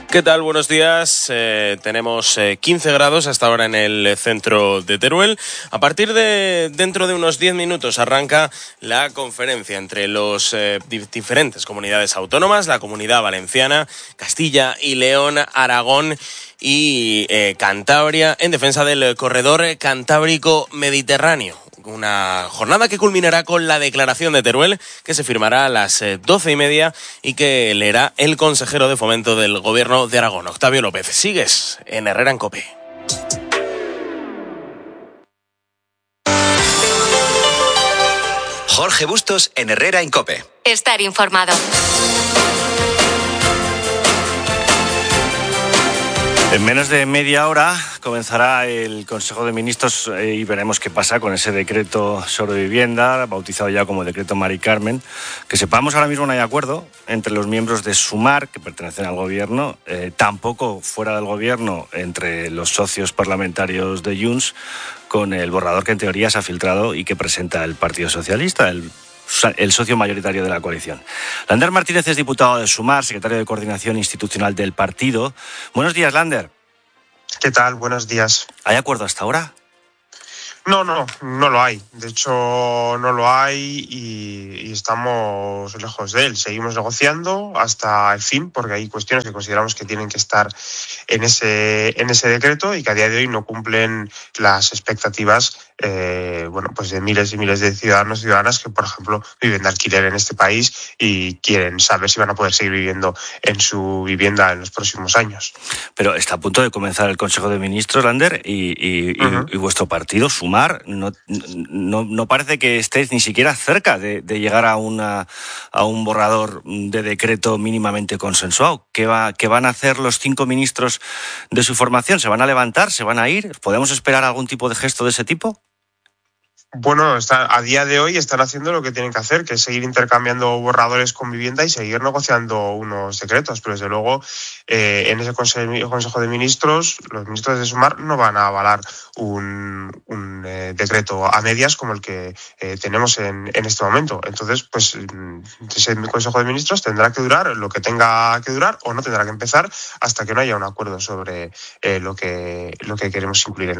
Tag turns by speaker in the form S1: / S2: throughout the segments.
S1: ¿Qué tal? Buenos días. Tenemos 15 grados hasta ahora en el centro de Teruel. A partir de dentro de unos 10 minutos arranca la conferencia entre los diferentes comunidades autónomas, la Comunidad Valenciana, Castilla y León, Aragón y Cantabria, en defensa del corredor cantábrico mediterráneo. Una jornada que culminará con la declaración de Teruel, que se firmará a las 12:30 y que leerá el consejero de Fomento del Gobierno de Aragón, Octavio López. Sigues en Herrera en COPE.
S2: Jorge Bustos en Herrera en COPE.
S3: Estar informado.
S4: En menos de media hora comenzará el Consejo de Ministros y veremos qué pasa con ese decreto sobre vivienda, bautizado ya como decreto Mari Carmen. Que sepamos, ahora mismo no hay acuerdo entre los miembros de Sumar, que pertenecen al Gobierno, tampoco fuera del Gobierno entre los socios parlamentarios de Junts, con el borrador que en teoría se ha filtrado y que presenta el Partido Socialista, el socio mayoritario de la coalición. Lander Martínez es diputado de Sumar, secretario de Coordinación Institucional del partido. Buenos días, Lander.
S5: ¿Qué tal? Buenos días.
S4: ¿Hay acuerdo hasta ahora?
S5: No lo hay. De hecho, no lo hay y estamos lejos de él. Seguimos negociando hasta el fin, porque hay cuestiones que consideramos que tienen que estar en ese decreto y que a día de hoy no cumplen las expectativas pues de miles y miles de ciudadanos y ciudadanas que, por ejemplo, viven de alquiler en este país y quieren saber si van a poder seguir viviendo en su vivienda en los próximos años.
S4: Pero está a punto de comenzar el Consejo de Ministros, Lander, y vuestro partido, Sumar, no parece que estéis ni siquiera cerca de llegar a un borrador de decreto mínimamente consensuado. ¿Qué van a hacer los 5 ministros de su formación? ¿Se van a levantar? ¿Se van a ir? ¿Podemos esperar algún tipo de gesto de ese tipo?
S5: Bueno, a día de hoy están haciendo lo que tienen que hacer, que es seguir intercambiando borradores con vivienda y seguir negociando unos decretos. Pero desde luego, en ese Consejo de Ministros, los ministros de Sumar no van a avalar un decreto a medias como el que tenemos en este momento. Entonces, pues ese Consejo de Ministros tendrá que durar lo que tenga que durar o no tendrá que empezar hasta que no haya un acuerdo sobre lo que queremos incluir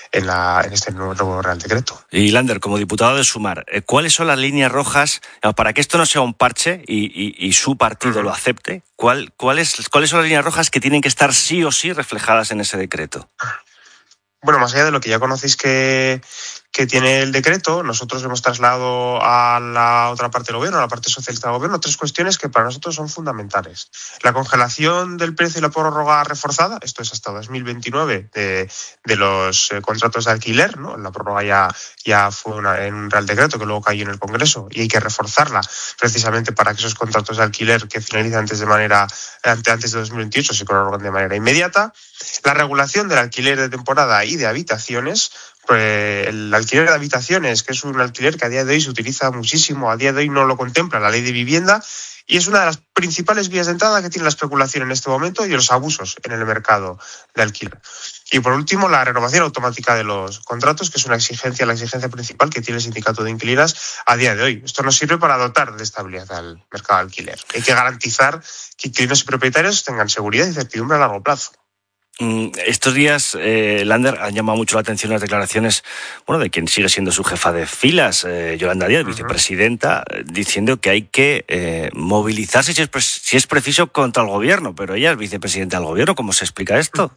S5: en este nuevo Real Decreto.
S4: Y Lander, como diputado de Sumar, ¿cuáles son las líneas rojas para que esto no sea un parche y su partido lo acepte? ¿Cuáles son las líneas rojas que tienen que estar sí o sí reflejadas en ese decreto?
S5: Bueno, más allá de lo que ya conocéis que tiene el decreto, nosotros hemos trasladado a la otra parte del gobierno, a la parte socialista del gobierno, 3 cuestiones que para nosotros son fundamentales. La congelación del precio y la prórroga reforzada, esto es hasta 2029 de los contratos de alquiler, ¿no? La prórroga ya fue en un Real Decreto que luego cayó en el Congreso y hay que reforzarla precisamente para que esos contratos de alquiler que finalizan antes de 2028 se prorroguen de manera inmediata. La regulación del alquiler de temporada y de habitaciones. El alquiler de habitaciones, que es un alquiler que a día de hoy se utiliza muchísimo, a día de hoy no lo contempla la ley de vivienda y es una de las principales vías de entrada que tiene la especulación en este momento y los abusos en el mercado de alquiler. Y por último, la renovación automática de los contratos, que es la exigencia principal que tiene el sindicato de inquilinas a día de hoy. Esto nos sirve para dotar de estabilidad al mercado de alquiler. Hay que garantizar que inquilinos y propietarios tengan seguridad y certidumbre a largo plazo.
S4: Estos días, Lander, han llamado mucho la atención las declaraciones de quien sigue siendo su jefa de filas, Yolanda Díaz, vicepresidenta, diciendo que hay que movilizarse si es preciso contra el gobierno, pero ella es vicepresidenta del gobierno. ¿Cómo se explica esto?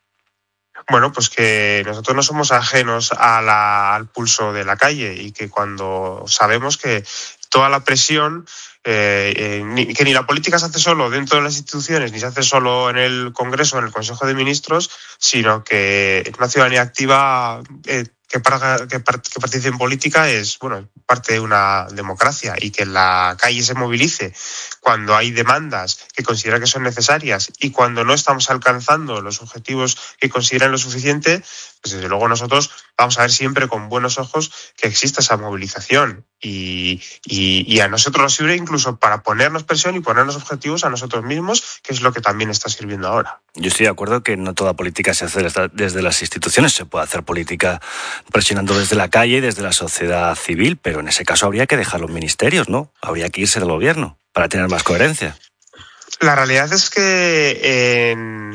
S5: Bueno, pues que nosotros no somos ajenos al pulso de la calle y que cuando sabemos que toda la presión que ni la política se hace solo dentro de las instituciones ni se hace solo en el Congreso, en el Consejo de Ministros, sino que una ciudadanía activa que participe en política es parte de una democracia y que la calle se movilice cuando hay demandas que considera que son necesarias y cuando no estamos alcanzando los objetivos que consideran lo suficiente, pues desde luego nosotros vamos a ver siempre con buenos ojos que exista esa movilización y a nosotros nos sirve incluso para ponernos presión y ponernos objetivos a nosotros mismos, que es lo que también está sirviendo ahora.
S4: Yo estoy de acuerdo que no toda política se hace desde las instituciones, se puede hacer política presionando desde la calle y desde la sociedad civil, pero en ese caso habría que dejar los ministerios, ¿no? Habría que irse del gobierno para tener más coherencia.
S5: La realidad es que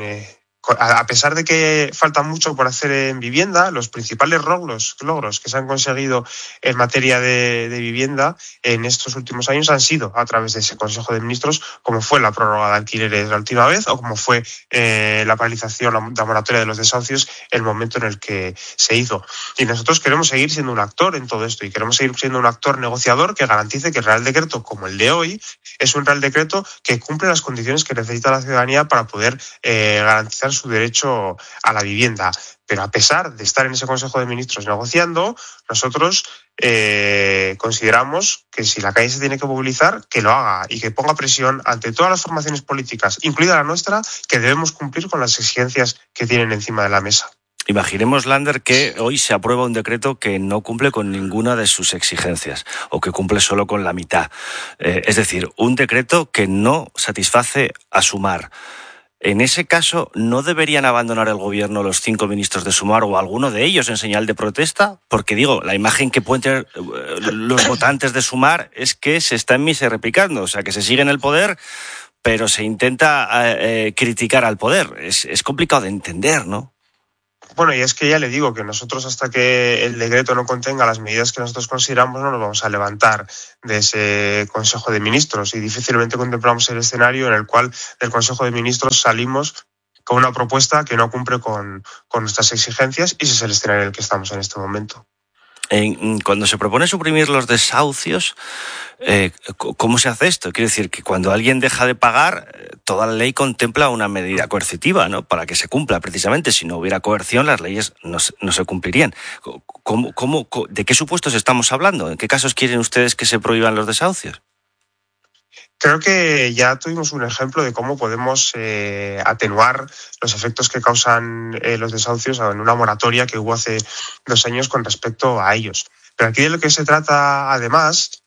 S5: a pesar de que falta mucho por hacer en vivienda, los principales logros que se han conseguido en materia de vivienda en estos últimos años han sido a través de ese Consejo de Ministros, como fue la prórroga de alquileres la última vez o como fue la paralización, la moratoria de los desahucios, el momento en el que se hizo. Y nosotros queremos seguir siendo un actor en todo esto y queremos seguir siendo un actor negociador que garantice que el Real Decreto, como el de hoy, es un Real Decreto que cumple las condiciones que necesita la ciudadanía para poder garantizar su derecho a la vivienda. Pero a pesar de estar en ese Consejo de Ministros negociando, nosotros consideramos que si la calle se tiene que movilizar, que lo haga y que ponga presión ante todas las formaciones políticas, incluida la nuestra, que debemos cumplir con las exigencias que tienen encima de la mesa.
S4: Imaginemos, Lander, que hoy se aprueba un decreto que no cumple con ninguna de sus exigencias o que cumple solo con la mitad. Es decir, un decreto que no satisface a Sumar. En ese caso, ¿no deberían abandonar el gobierno los 5 ministros de Sumar o alguno de ellos en señal de protesta? Porque digo, la imagen que pueden tener los votantes de Sumar es que se está en misa y replicando, o sea, que se sigue en el poder, pero se intenta criticar al poder. Es complicado de entender, ¿no?
S5: Bueno, y es que ya le digo que nosotros hasta que el decreto no contenga las medidas que nosotros consideramos no nos vamos a levantar de ese Consejo de Ministros y difícilmente contemplamos el escenario en el cual del Consejo de Ministros salimos con una propuesta que no cumple con nuestras exigencias y ese es el escenario en el que estamos en este momento.
S4: Cuando se propone suprimir los desahucios, ¿cómo se hace esto? Quiero decir que cuando alguien deja de pagar, toda la ley contempla una medida coercitiva, ¿no? Para que se cumpla precisamente. Si no hubiera coerción, las leyes no se cumplirían. ¿De qué supuestos estamos hablando? ¿En qué casos quieren ustedes que se prohíban los desahucios?
S5: Creo que ya tuvimos un ejemplo de cómo podemos atenuar los efectos que causan los desahucios en una moratoria que hubo hace 2 años con respecto a ellos. Pero aquí de lo que se trata, además,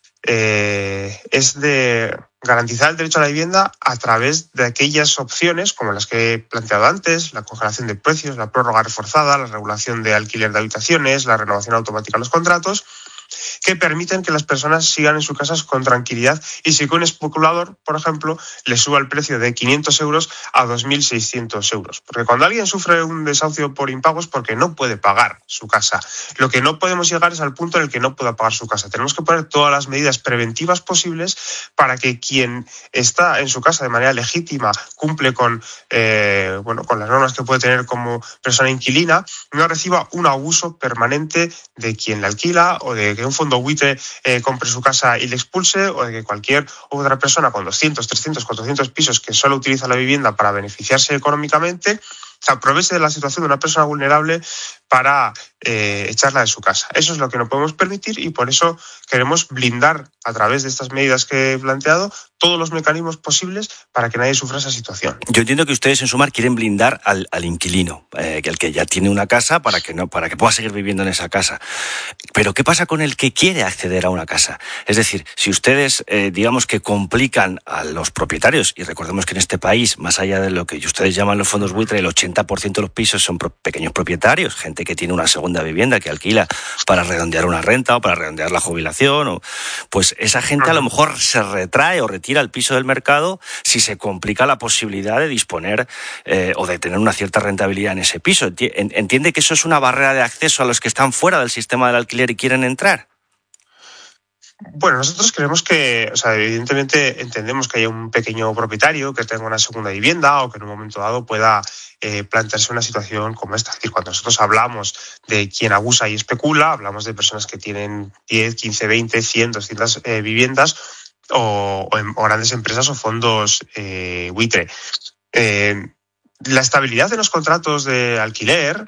S5: es de garantizar el derecho a la vivienda a través de aquellas opciones como las que he planteado antes, la congelación de precios, la prórroga reforzada, la regulación de alquiler de habitaciones, la renovación automática de los contratos, que permiten que las personas sigan en sus casas con tranquilidad y si un especulador, por ejemplo, le suba el precio de 500 euros a 2.600 euros. Porque cuando alguien sufre un desahucio por impago es porque no puede pagar su casa. Lo que no podemos llegar es al punto en el que no pueda pagar su casa. Tenemos que poner todas las medidas preventivas posibles para que quien está en su casa de manera legítima, cumple con las normas que puede tener como persona inquilina, no reciba un abuso permanente de quien le alquila o de que un fondo buitre compre su casa y le expulse o de que cualquier otra persona con 200, 300, 400 pisos que solo utiliza la vivienda para beneficiarse económicamente se aproveche de la situación de una persona vulnerable para echarla de su casa. Eso es lo que no podemos permitir y por eso queremos blindar a través de estas medidas que he planteado todos los mecanismos posibles para que nadie sufra esa situación.
S4: Yo entiendo que ustedes en Sumar quieren blindar al inquilino, el que ya tiene una casa para que pueda seguir viviendo en esa casa. Pero ¿qué pasa con el que quiere acceder a una casa? Es decir, si ustedes digamos que complican a los propietarios, y recordemos que en este país, más allá de lo que ustedes llaman los fondos buitre, el 80% de los pisos son pequeños propietarios, gente que tiene una segunda vivienda que alquila para redondear una renta o para redondear la jubilación, pues esa gente a lo mejor se retrae o retira el piso del mercado si se complica la posibilidad de disponer o de tener una cierta rentabilidad en ese piso. ¿Entiende que eso es una barrera de acceso a los que están fuera del sistema del alquiler y quieren entrar?
S5: Bueno, nosotros creemos que, evidentemente entendemos que haya un pequeño propietario que tenga una segunda vivienda o que en un momento dado pueda plantearse una situación como esta. Es decir, cuando nosotros hablamos de quien abusa y especula, hablamos de personas que tienen 10, 15, 20, 100, 200 viviendas o grandes empresas o fondos buitre. La estabilidad de los contratos de alquiler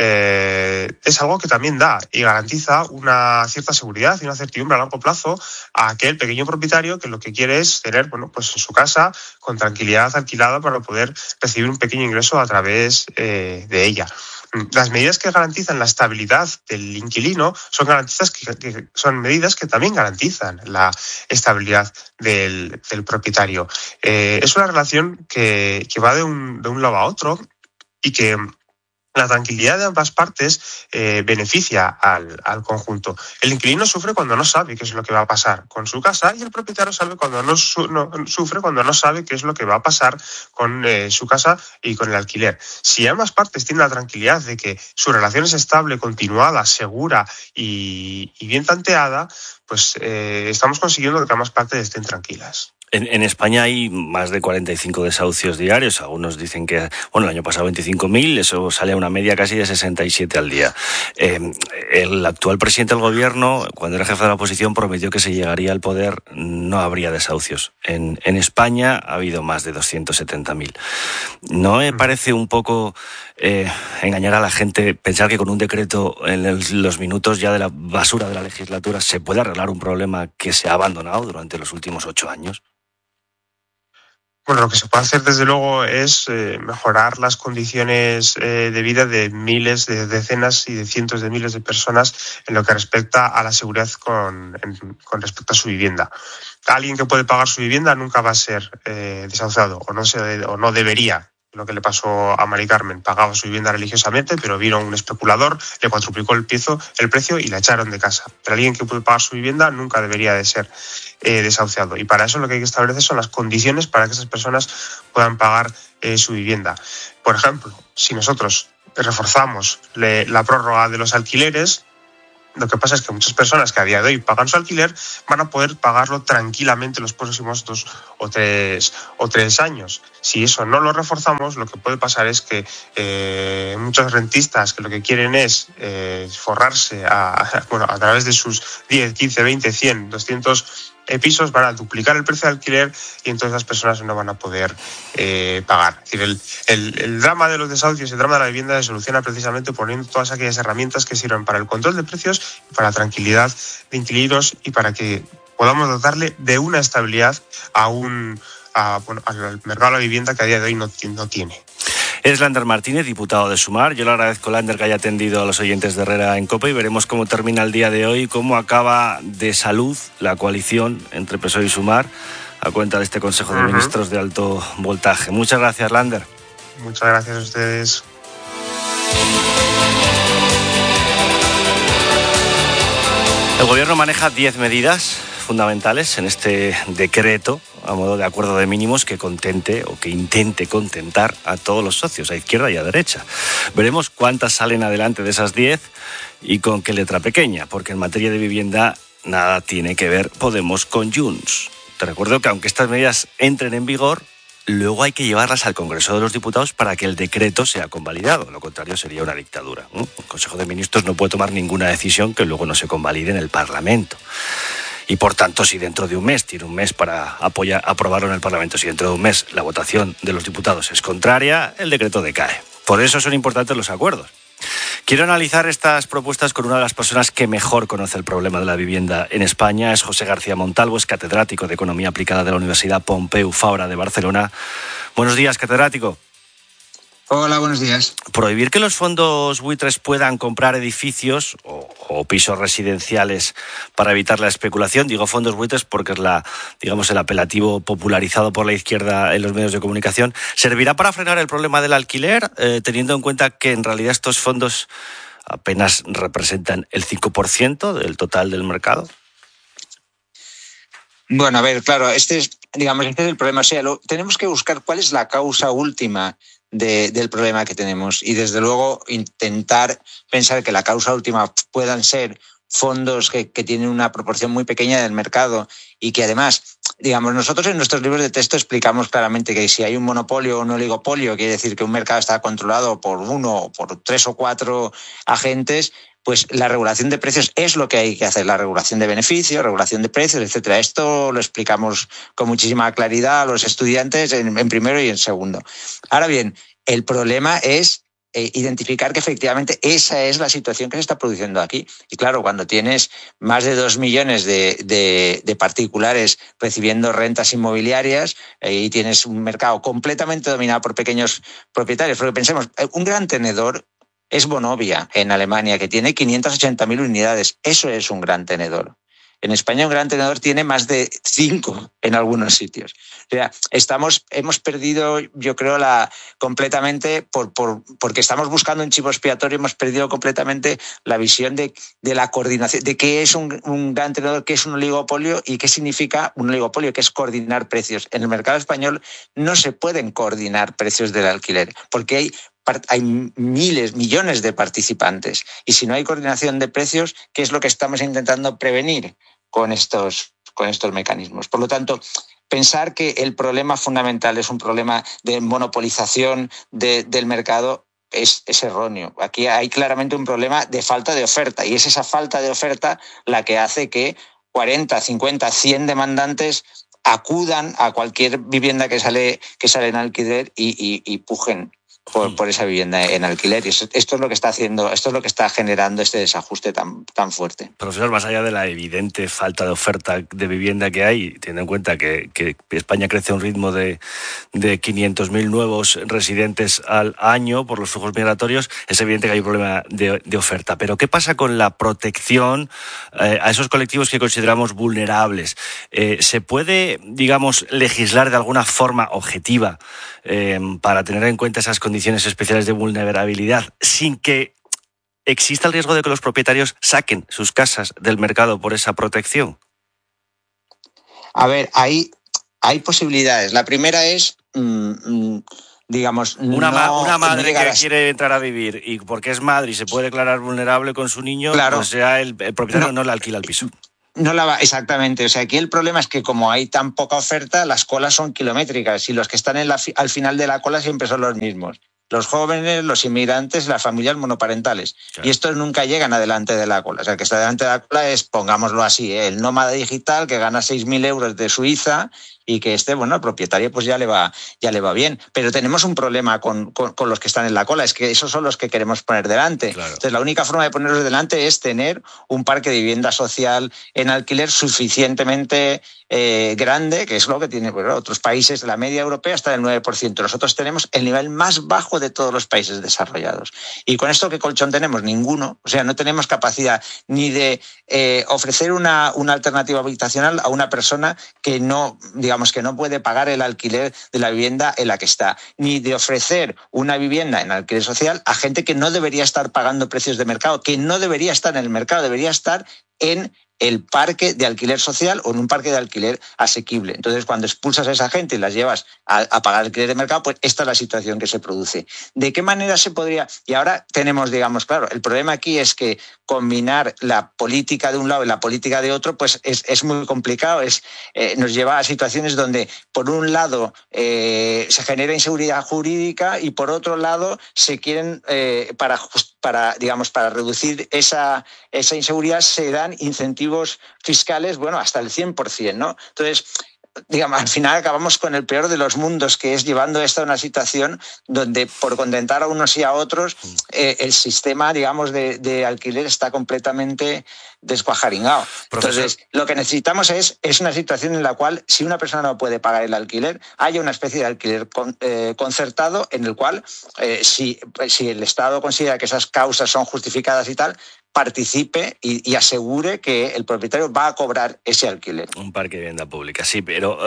S5: es algo que también da y garantiza una cierta seguridad y una certidumbre a largo plazo a aquel pequeño propietario que lo que quiere es tener en su casa con tranquilidad alquilada para poder recibir un pequeño ingreso a través de ella. Las medidas que garantizan la estabilidad del inquilino son medidas que también garantizan la estabilidad del propietario. Es una relación que va de un lado a otro y que La tranquilidad de ambas partes beneficia al conjunto. El inquilino sufre cuando no sabe qué es lo que va a pasar con su casa, y el propietario sufre cuando no sabe qué es lo que va a pasar con su casa y con el alquiler. Si ambas partes tienen la tranquilidad de que su relación es estable, continuada, segura y bien tanteada, pues estamos consiguiendo que ambas partes estén tranquilas.
S4: En España hay más de 45 desahucios diarios. Algunos dicen que, el año pasado 25.000, eso sale a una media casi de 67 al día. El actual presidente del gobierno, cuando era jefe de la oposición, prometió que si llegaría al poder no habría desahucios. En España ha habido más de 270.000. ¿No me parece un poco engañar a la gente pensar que con un decreto en los minutos ya de la basura de la legislatura se puede arreglar un problema que se ha abandonado durante los últimos 8 años?
S5: Bueno, lo que se puede hacer desde luego es mejorar las condiciones de vida de miles, de decenas y de cientos de miles de personas en lo que respecta a la seguridad con respecto a su vivienda. Alguien que puede pagar su vivienda nunca va a ser desahuciado o no debería. Lo que le pasó a Mari Carmen: pagaba su vivienda religiosamente, pero vino un especulador, le cuadruplicó el precio y la echaron de casa. Pero alguien que puede pagar su vivienda nunca debería de ser desahuciado. Y para eso lo que hay que establecer son las condiciones para que esas personas puedan pagar su vivienda. Por ejemplo, si nosotros reforzamos la prórroga de los alquileres, lo que pasa es que muchas personas que a día de hoy pagan su alquiler van a poder pagarlo tranquilamente los próximos 2 o 3 años. Si eso no lo reforzamos, lo que puede pasar es que muchos rentistas que lo que quieren es forrarse a través de sus 10, 15, 20, 100, 200 pisos, van a duplicar el precio de alquiler y entonces las personas no van a poder pagar. Es decir, el drama de los desahucios, el drama de la vivienda se soluciona precisamente poniendo todas aquellas herramientas que sirven para el control de precios, para la tranquilidad de inquilinos y para que podamos dotarle de una estabilidad al mercado de la vivienda que a día de hoy no tiene.
S4: Es Lander Martínez, diputado de Sumar. Yo le agradezco, Lander, que haya atendido a los oyentes de Herrera en COPE, y veremos cómo termina el día de hoy, cómo acaba de salud la coalición entre PSOE y Sumar a cuenta de este Consejo de Ministros de alto voltaje. Muchas gracias, Lander.
S5: Muchas gracias a ustedes.
S4: El Gobierno maneja 10 medidas fundamentales en este decreto a modo de acuerdo de mínimos que contente o que intente contentar a todos los socios, a izquierda y a derecha. Veremos cuántas salen adelante de esas 10 y con qué letra pequeña, porque en materia de vivienda nada tiene que ver Podemos con Junts. Te recuerdo que aunque estas medidas entren en vigor, luego hay que llevarlas al Congreso de los Diputados para que el decreto sea convalidado. Lo contrario sería una dictadura. El Consejo de Ministros no puede tomar ninguna decisión que luego no se convalide en el Parlamento. Y por tanto, si dentro de un mes, tiene un mes para aprobarlo en el Parlamento, si dentro de un mes la votación de los diputados es contraria, el decreto decae. Por eso son importantes los acuerdos. Quiero analizar estas propuestas con una de las personas que mejor conoce el problema de la vivienda en España. Es José García Montalvo, es catedrático de Economía Aplicada de la Universidad Pompeu Fabra de Barcelona. Buenos días, catedrático.
S3: Hola, buenos días.
S4: Prohibir que los fondos buitres puedan comprar edificios o pisos residenciales para evitar la especulación, digo fondos buitres porque es el apelativo popularizado por la izquierda en los medios de comunicación, ¿servirá para frenar el problema del alquiler, teniendo en cuenta que en realidad estos fondos apenas representan el 5% del total del mercado?
S3: Bueno, a ver, claro, este es el problema. O sea, tenemos que buscar cuál es la causa última del problema que tenemos y, desde luego, intentar pensar que la causa última puedan ser fondos que tienen una proporción muy pequeña del mercado y que, además, nosotros en nuestros libros de texto explicamos claramente que si hay un monopolio o un oligopolio, quiere decir que un mercado está controlado por 1, por 3 o 4 agentes, pues la regulación de precios es lo que hay que hacer, la regulación de beneficios, regulación de precios, etcétera. Esto lo explicamos con muchísima claridad a los estudiantes en primero y en segundo. Ahora bien, el problema es identificar que efectivamente esa es la situación que se está produciendo aquí. Y claro, cuando tienes más de 2 millones de particulares recibiendo rentas inmobiliarias y tienes un mercado completamente dominado por pequeños propietarios, porque pensemos, un gran tenedor es Vonovia en Alemania, que tiene 580.000 unidades. Eso es un gran tenedor. En España un gran tenedor tiene más de 5 en algunos sitios. O sea, hemos perdido, yo creo, completamente, porque estamos buscando un chivo expiatorio, hemos perdido completamente la visión de la coordinación, de qué es un gran tenedor, qué es un oligopolio y qué significa un oligopolio, que es coordinar precios. En el mercado español no se pueden coordinar precios del alquiler, porque hay miles, millones de participantes. Y si no hay coordinación de precios, ¿qué es lo que estamos intentando prevenir con estos mecanismos? Por lo tanto, pensar que el problema fundamental es un problema de monopolización del mercado es erróneo. Aquí hay claramente un problema de falta de oferta, y es esa falta de oferta la que hace que 40, 50, 100 demandantes acudan a cualquier vivienda que sale en alquiler y pujen por esa vivienda en alquiler. Y esto es lo que está haciendo, esto es lo que está generando este desajuste tan fuerte.
S4: Profesor, más allá de la evidente falta de oferta de vivienda que hay, teniendo en cuenta que España crece a un ritmo de 500.000 nuevos residentes al año por los flujos migratorios, es evidente que hay un problema de oferta. Pero ¿qué pasa con la protección a esos colectivos que consideramos vulnerables? ¿Se puede, digamos, legislar de alguna forma objetiva para tener en cuenta esas condiciones especiales de vulnerabilidad sin que exista el riesgo de que los propietarios saquen sus casas del mercado por esa protección?
S3: A ver, hay posibilidades. La primera es, digamos,
S4: una madre que quiere entrar a vivir y porque es madre y se puede declarar vulnerable con su niño,
S3: claro,
S4: pues ya el propietario no le alquila el piso.
S3: No la va, exactamente. O sea, aquí el problema es que como hay tan poca oferta, las colas son kilométricas y los que están al final de la cola siempre son los mismos. Los jóvenes, los inmigrantes, las familias monoparentales. Claro. Y estos nunca llegan adelante de la cola. O sea, el que está delante de la cola es, pongámoslo así, el nómada digital que gana 6.000 euros de Suiza y que el propietario pues ya le va bien. Pero tenemos un problema con los que están en la cola, es que esos son los que queremos poner delante. Claro. Entonces, la única forma de ponerlos delante es tener un parque de vivienda social en alquiler suficientemente grande, que es lo que tiene otros países. La media europea está del 9%. Nosotros tenemos el nivel más bajo de todos los países desarrollados. ¿Y con esto qué colchón tenemos? Ninguno. O sea, no tenemos capacidad ni de ofrecer una alternativa habitacional a una persona que no puede pagar el alquiler de la vivienda en la que está, ni de ofrecer una vivienda en alquiler social a gente que no debería estar pagando precios de mercado, que no debería estar en el mercado, debería estar en el parque de alquiler social o en un parque de alquiler asequible. Entonces, cuando expulsas a esa gente y las llevas a pagar alquiler de mercado, pues esta es la situación que se produce. ¿De qué manera se podría? Y ahora tenemos, claro, el problema aquí es que combinar la política de un lado y la política de otro, pues es muy complicado. Nos lleva a situaciones donde, por un lado, se genera inseguridad jurídica y, por otro lado, se quieren, para reducir esa inseguridad, se dan incentivos fiscales, hasta el 100%, ¿no? Entonces, al final acabamos con el peor de los mundos, que es llevando esto a una situación donde, por contentar a unos y a otros, el sistema, de alquiler está completamente descuajaringado. Entonces, lo que necesitamos es una situación en la cual, si una persona no puede pagar el alquiler, haya una especie de alquiler concertado en el cual, si el Estado considera que esas causas son justificadas y tal, participe y asegure que el propietario va a cobrar ese alquiler.
S4: Un parque de vivienda pública, sí, pero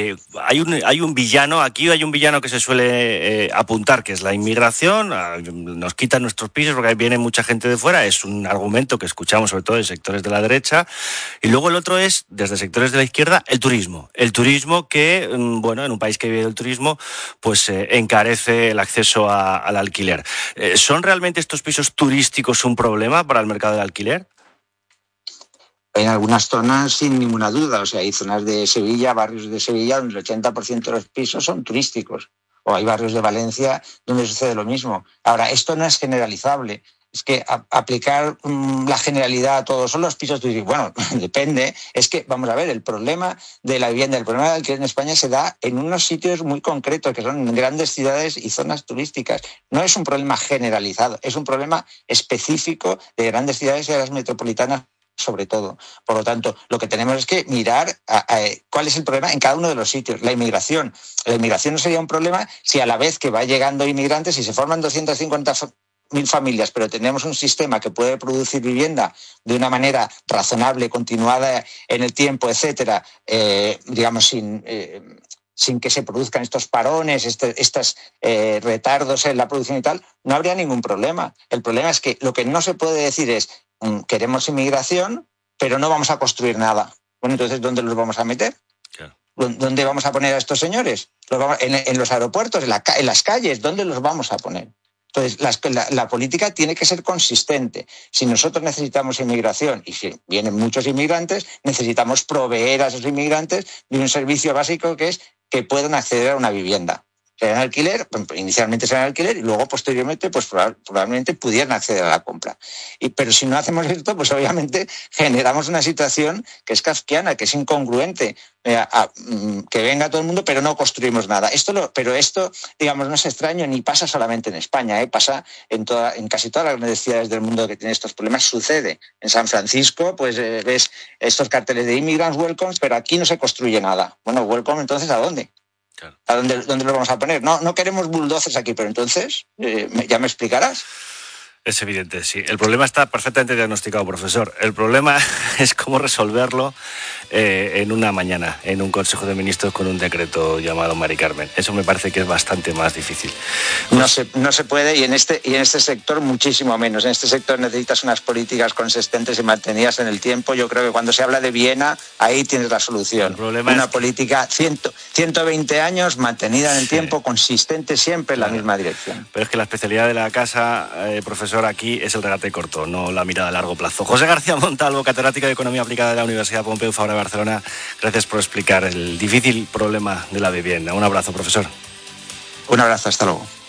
S4: hay un villano, aquí hay un villano que se suele apuntar, que es la inmigración. Nos quitan nuestros pisos porque viene mucha gente de fuera, es un argumento que escuchamos sobre todo de sectores de la derecha, y luego el otro es, desde sectores de la izquierda, el turismo que, en un país que vive del turismo, pues encarece el acceso al alquiler. ¿Son realmente estos pisos turísticos un problema para el mercado del alquiler?
S3: En algunas zonas, sin ninguna duda. O sea, hay zonas de Sevilla, barrios de Sevilla, donde el 80% de los pisos son turísticos. O hay barrios de Valencia donde sucede lo mismo. Ahora, esto no es generalizable. Es que aplicar la generalidad a todos son los pisos turísticos. Bueno, depende. Es que, vamos a ver, el problema de la vivienda, el problema del alquiler en España se da en unos sitios muy concretos, que son grandes ciudades y zonas turísticas. No es un problema generalizado, es un problema específico de grandes ciudades y de las metropolitanas, sobre todo. Por lo tanto, lo que tenemos es que mirar cuál es el problema en cada uno de los sitios. La inmigración no sería un problema si, a la vez que va llegando inmigrantes, si se forman 250 1000 familias, pero tenemos un sistema que puede producir vivienda de una manera razonable, continuada en el tiempo, etcétera, digamos, sin que se produzcan estos parones, estos retardos en la producción y tal, no habría ningún problema. El problema es que lo que no se puede decir es queremos inmigración, pero no vamos a construir nada. Bueno, entonces, ¿dónde los vamos a meter? Claro. ¿Dónde vamos a poner a estos señores? En los aeropuertos, en las calles, ¿dónde los vamos a poner? Entonces, la política tiene que ser consistente. Si nosotros necesitamos inmigración y si vienen muchos inmigrantes, necesitamos proveer a esos inmigrantes de un servicio básico que es que puedan acceder a una vivienda. Será en alquiler, inicialmente será en alquiler y luego posteriormente pues probablemente pudieran acceder a la compra. Pero si no hacemos esto, pues obviamente generamos una situación que es kafkiana, que es incongruente, que venga todo el mundo pero no construimos nada. Pero esto, digamos, no es extraño ni pasa solamente en España, pasa en casi todas las grandes ciudades del mundo que tienen estos problemas, sucede. En San Francisco pues ves estos carteles de immigrants welcome, pero aquí no se construye nada. Bueno, welcome entonces ¿a dónde? Claro. ¿A dónde lo vamos a poner? No queremos bulldozers aquí, pero entonces ya me explicarás.
S4: Es evidente, sí. El problema está perfectamente diagnosticado, profesor. El problema es cómo resolverlo en una mañana, en un Consejo de Ministros con un decreto llamado Mari Carmen. Eso me parece que es bastante más difícil.
S3: No se puede y en este sector muchísimo menos. En este sector necesitas unas políticas consistentes y mantenidas en el tiempo. Yo creo que cuando se habla de Viena, ahí tienes la solución. Una política 120 años mantenida en el tiempo, consistente siempre en la misma dirección.
S4: Pero es que la especialidad de la casa, profesor, aquí es el regate corto, no la mirada a largo plazo. José García Montalvo, catedrático de Economía Aplicada de la Universidad Pompeu Fabra de Barcelona, gracias por explicar el difícil problema de la vivienda. Un abrazo, profesor.
S3: Un abrazo, hasta luego.